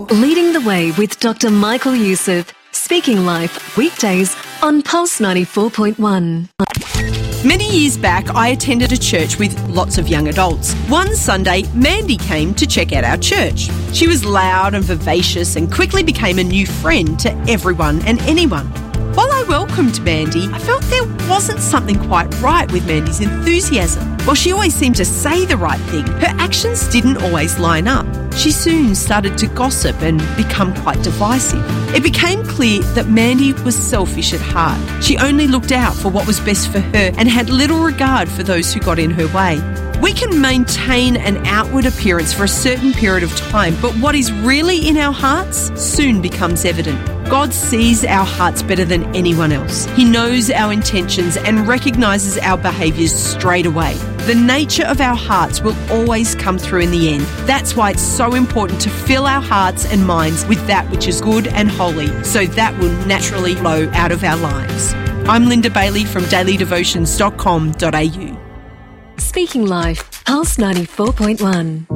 You're leading the way with Dr. Michael Youssef, Speaking Life, weekdays on Pulse 94.1. Many years back, I attended a church with lots of young adults. One Sunday, Mandy came to check out our church. She was loud and vivacious and quickly became a new friend to everyone and anyone. While I welcomed Mandy, I felt there wasn't something quite right with Mandy's enthusiasm. While she always seemed to say the right thing, her actions didn't always line up. She soon started to gossip and become quite divisive. It became clear that Mandy was selfish at heart. She only looked out for what was best for her and had little regard for those who got in her way. We can maintain an outward appearance for a certain period of time, but what is really in our hearts soon becomes evident. God sees our hearts better than anyone else. He knows our intentions and recognises our behaviours straight away. The nature of our hearts will always come through in the end. That's why it's so important to fill our hearts and minds with that which is good and holy, so that will naturally flow out of our lives. I'm Linda Bailey from dailydevotions.com.au. Speaking Life, Pulse 94.1.